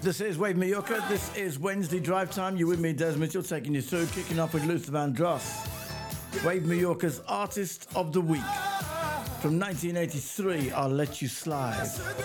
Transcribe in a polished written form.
This is Wave Mallorca. This is Wednesday Drive Time. You're with me, Des Mitchell, taking you through, kicking off with Luther Vandross. Wave Mallorca's Artist of the Week. From 1983, I'll Let You Slide.